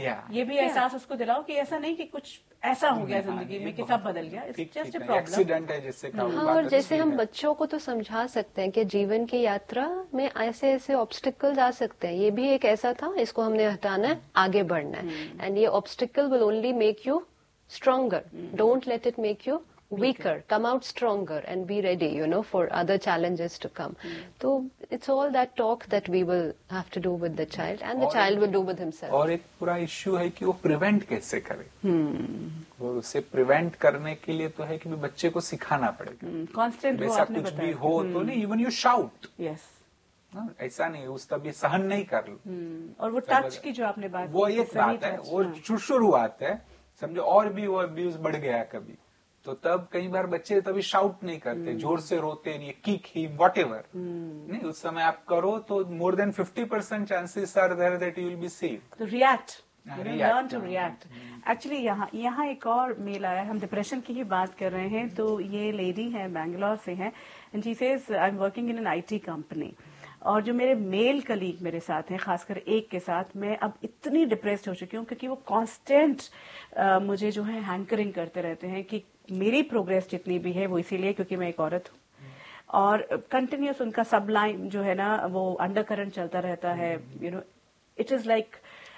ये भी एहसास उसको दिलाओ कि ऐसा नहीं कि कुछ ऐसा हो गया जिंदगी में कि सब बदल गया, it's just a problem, accident है जिससे हाँ, और जैसे हम बच्चों को तो समझा सकते हैं कि जीवन की यात्रा में ऐसे ऐसे ऑब्स्टिकल्स आ सकते हैं, ये भी एक ऐसा था, इसको हमने हटाना है, आगे बढ़ना है, एंड ये obstacle will only make you stronger. Don't let it make you weaker. Come out stronger and be ready, for other challenges to come. So it's all that talk that we will have to do with the child, and the child will do with himself. और एक पूरा issue है कि वो prevent कैसे करे। वो उसे प्रिवेंट करने के लिए तो है कि बच्चे को सिखाना पड़ेगा। कांस्टेंट वैसा कुछ भी हो तो नहीं, इवन यू शाउट, यस, ऐसा नहीं उस तभी सहन नहीं कर लो। और वो टच की जो आपने बात, वो एक बात है, वो शुरुआत है, समझो। और भी वो अब्यूज बढ़ गया कभी, तो तब कई बार बच्चे तभी शाउट नहीं करते, जोर से रोते नहीं, किक ही व्हाटएवर नहीं, उस समय आप करो तो more than 50% chances are there that you will be safe. तो react, learn to react. Actually यहाँ एक और मेल आया, हम डिप्रेशन की ही बात कर रहे हैं, तो ये लेडी है, बैंगलोर से है, and she says I am working in an IT company, और जो मेरे मेल कलीग मेरे साथ हैं, खासकर एक के साथ, मैं अब इतनी डिप्रेस्ड हो चुकी हूँ क्योंकि वो कांस्टेंट मुझे जो है हैंकरिंग करते रहते हैं कि मेरी प्रोग्रेस जितनी भी है वो इसीलिए क्योंकि मैं एक औरत हूँ, और कंटिन्यूस उनका सबलाइन जो है ना वो अंडर करंट चलता रहता है। इट इज लाइक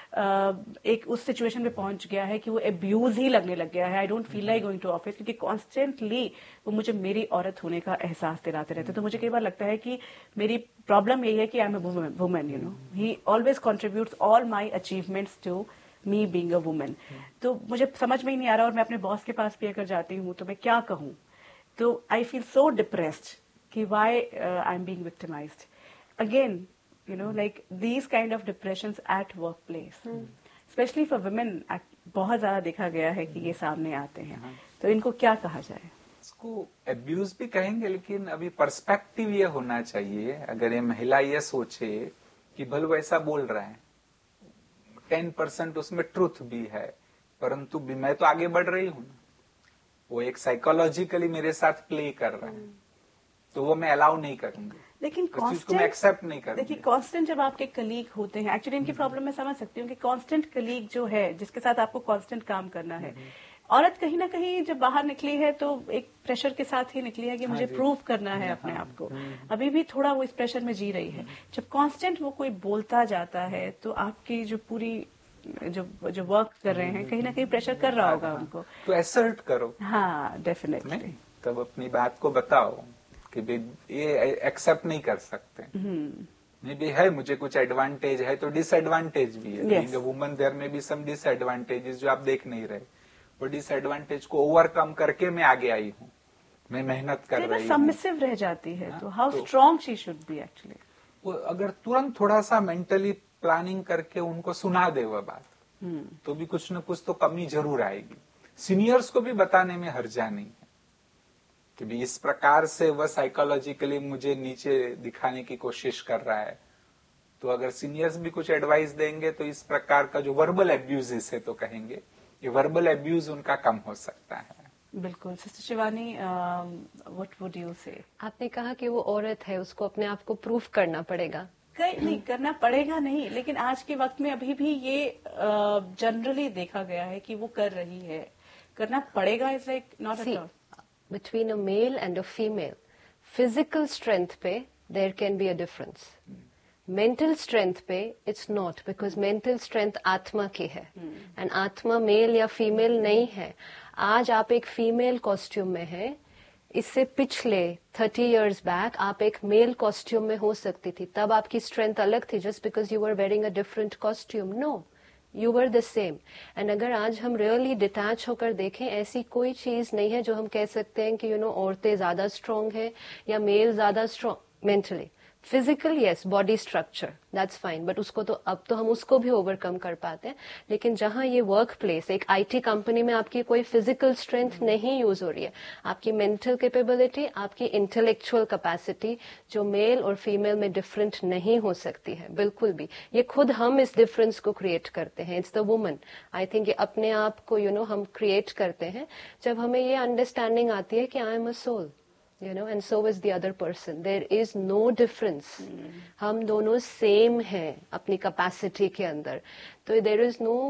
एक उस सिचुएशन में पहुंच गया है कि वो एब्यूज ही लगने लग गया है। I don't feel like going to office, क्योंकि कॉन्स्टेंटली वो मुझे मेरी औरत होने का एहसास दिलाते रहते हैं। तो मुझे कई बार लगता है कि मेरी प्रॉब्लम यही है कि I am a woman, he always contributes all my achievements to me being a woman. तो मुझे समझ में ही नहीं आ रहा, और मैं अपने बॉस के पास भी अगर जाती हूँ तो मैं क्या कहूँ, तो आई फील सो डिप्रेस्ड कि Y I am being victimised again, like these kind of depressions at workplace, especially for women, बहुत ज्यादा देखा गया है कि ये सामने आते हैं। तो इनको क्या कहा जाए? इसको एब्यूज भी कहेंगे, लेकिन अभी पर्सपेक्टिव ये होना चाहिए। अगर ये महिला ये सोचे कि भले वो ऐसा बोल रहा है, 10% उसमें ट्रुथ भी है, परंतु भी मैं तो आगे बढ़ रही हूं ना, वो एक साइकोलॉजिकली मेरे साथ प्ले कर रहा है, तो वो मैं अलाउ नहीं करूंगी, लेकिन कांस्टेंट एक्सेप्ट नहीं करूंगी। देखिए, कांस्टेंट जब आपके कलीग होते हैं, एक्चुअली इनकी प्रॉब्लम मैं समझ सकती हूँ कि कांस्टेंट कलीग जो है, जिसके साथ आपको कांस्टेंट काम करना है, औरत कहीं ना कहीं जब बाहर निकली है तो एक प्रेशर के साथ ही निकली है कि मुझे प्रूव करना है अपने आप को, अभी भी थोड़ा वो इस प्रेशर में जी रही है। जब कांस्टेंट वो कोई बोलता जाता है तो आपकी जो पूरी जो वर्क कर रहे हैं, कहीं ना कहीं प्रेशर कर रहा होगा उनको, तो एसर्ट करो। हाँ, डेफिनेटली, तब अपनी बात को बताओ कि ये एक्सेप्ट नहीं कर सकते, नहीं भी है, मुझे कुछ एडवांटेज है तो डिसएडवांटेज भी है। बीइंग अ वुमन देयर में भी सम डिसएडवांटेजेस जो आप देख नहीं रहे, वो डिसएडवांटेज को ओवरकम करके मैं आगे आई हूँ, मैं मेहनत कर रही हूँ। सबमिसिव रह जाती है, तो how strong she should be actually. वो अगर तुरंत थोड़ा सा मेंटली प्लानिंग करके उनको सुना दे वह बात, तो भी कुछ न कुछ तो कमी जरूर आएगी। सीनियर्स को भी बताने में हर्जा नहीं है कि भी इस प्रकार से वह साइकोलॉजिकली मुझे नीचे दिखाने की कोशिश कर रहा है, तो अगर सीनियर्स भी कुछ एडवाइस देंगे तो इस प्रकार का जो वर्बल एब्यूज है तो कहेंगे, ये वर्बल एब्यूज उनका कम हो सकता है। बिल्कुल। Sister Shivani, what would you से? आपने कहा कि वो औरत है, उसको अपने आप को प्रूफ करना पड़ेगा। नहीं करना पड़ेगा नहीं, लेकिन आज के वक्त में अभी भी ये जनरली देखा गया है कि वो कर रही है। करना पड़ेगा is like not at all. Between a male and a female, physical strength पे there can be a difference. Mental strength पे it's not, because mental strength आत्मा की है, and आत्मा मेल या फीमेल नहीं है। आज आप एक फीमेल कॉस्ट्यूम में हैं, इससे पिछले 30 years बैक आप एक मेल कॉस्ट्यूम में हो सकती थी, तब आपकी स्ट्रेंथ अलग थी, just because you were wearing a different costume. No, you were the same. And अगर आज हम रियली डिटैच होकर देखें, ऐसी कोई चीज नहीं है जो हम कह सकते हैं कि औरतें ज्यादा स्ट्रांग है या मेल ज्यादा strong mentally. Physical yes, body structure that's fine, but उसको तो अब तो हम उसको भी ओवरकम कर पाते हैं। लेकिन जहां ये वर्क प्लेस, एक IT कंपनी में आपकी कोई फिजिकल स्ट्रेंथ नहीं यूज हो रही है, आपकी मेंटल कैपेबिलिटी, आपकी इंटेलेक्चुअल कैपेसिटी जो मेल और फीमेल में डिफरेंट नहीं हो सकती है बिल्कुल भी। ये खुद हम इस डिफरेंस को क्रिएट करते हैं, it's the woman. I think ये अपने आप को हम क्रिएट करते हैं जब हमें ये अंडरस्टैंडिंग आती है कि I am a soul, and so is the other person. There is no difference. हम दोनों सेम हैं अपनी कैपेसिटी के अंदर, तो there is no